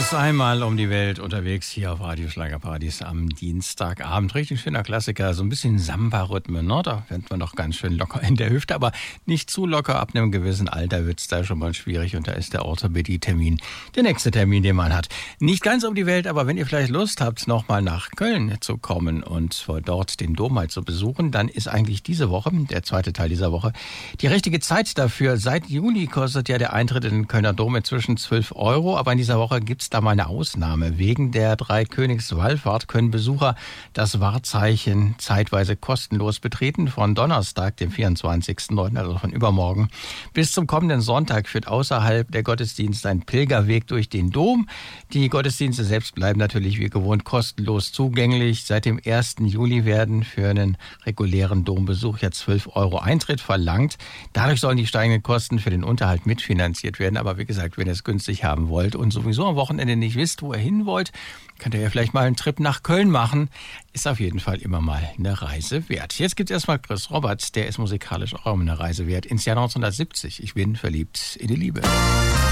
Chris einmal um die Welt unterwegs hier auf Radio Schlagerpartys am Dienstagabend. Richtig schöner Klassiker, so ein bisschen Samba-Rhythmen, ne? Da wird man doch ganz schön locker in der Hüfte, aber nicht zu locker. Ab einem gewissen Alter wird es da schon mal schwierig und da ist der Orthopädie-Termin der nächste Termin, den man hat. Nicht ganz um die Welt, aber wenn ihr vielleicht Lust habt, nochmal nach Köln zu kommen und dort den Dom mal zu besuchen, dann ist eigentlich diese Woche, der zweite Teil dieser Woche, die richtige Zeit dafür. Seit Juli kostet ja der Eintritt in den Kölner Dom inzwischen 12 €, aber in dieser Woche gibt es da mal eine Ausnahme. Wegen der Dreikönigswallfahrt können Besucher das Wahrzeichen zeitweise kostenlos betreten. Von Donnerstag, dem 24.09., also von übermorgen, bis zum kommenden Sonntag führt außerhalb der Gottesdienst ein Pilgerweg durch den Dom. Die Gottesdienste selbst bleiben natürlich wie gewohnt kostenlos zugänglich. Seit dem 1. Juli werden für einen regulären Dombesuch ja 12 € Eintritt verlangt. Dadurch sollen die steigenden Kosten für den Unterhalt mitfinanziert werden. Aber wie gesagt, wenn ihr es günstig haben wollt und sowieso am Wochenende nicht wisst, wo ihr hin wollt, könnt ihr ja vielleicht mal einen Trip nach Köln machen. Ist auf jeden Fall immer mal eine Reise wert. Jetzt gibt es erstmal Chris Roberts, der ist musikalisch auch eine Reise wert. Ins Jahr 1970. Ich bin verliebt in die Liebe.